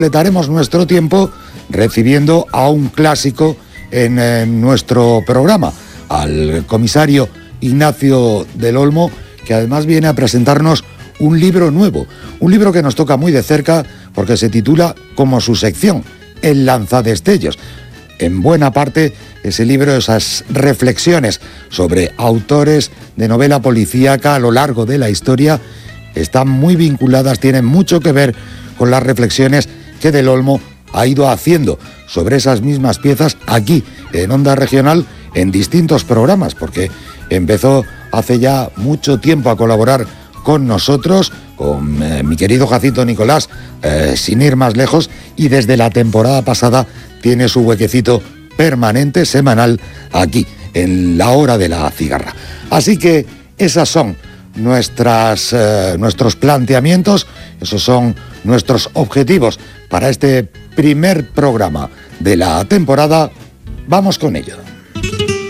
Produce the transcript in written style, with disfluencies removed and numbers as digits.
completaremos nuestro tiempo recibiendo a un clásico en nuestro programa, al comisario Ignacio del Olmo, que además viene a presentarnos un libro nuevo, un libro que nos toca muy de cerca porque se titula como su sección, El lanzadestellos. En buena parte ese libro, esas reflexiones sobre autores de novela policíaca a lo largo de la historia, están muy vinculadas, tienen mucho que ver con las reflexiones que Del Olmo ha ido haciendo sobre esas mismas piezas aquí en Onda Regional en distintos programas, porque empezó hace ya mucho tiempo a colaborar con nosotros, con mi querido Jacinto Nicolás, sin ir más lejos, y desde la temporada pasada tiene su huequecito permanente, semanal, aquí, en la hora de la cigarra. Así que esas son nuestros planteamientos, esos son nuestros objetivos para este primer programa de la temporada. Vamos con ello.